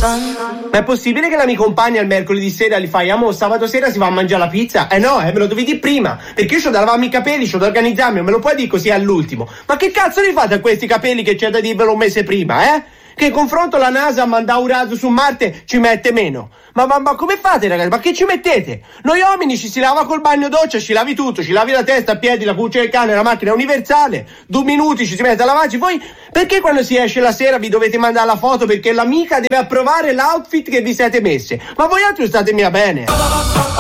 Ma è possibile che la mia compagna il mercoledì sera gli fai amo, sabato sera si va a mangiare la pizza? No, me lo devi dire prima, perché io c'ho da lavarmi i capelli, c'ho da organizzarmi, me lo puoi dire così all'ultimo. Ma che cazzo li fate a questi capelli che c'è da dirvelo un mese prima, eh? Che in confronto la NASA a mandare un razzo su Marte ci mette meno. Ma come fate, ragazzi? Ma che ci mettete? Noi uomini ci si lava col bagno doccia, ci lavi tutto, ci lavi la testa, a piedi, la cuccia del cane, la macchina è universale. 2 minuti ci si mette a lavarci. Voi perché quando si esce la sera vi dovete mandare la foto perché l'amica deve approvare l'outfit che vi siete messe? Ma voi altri statemi a bene.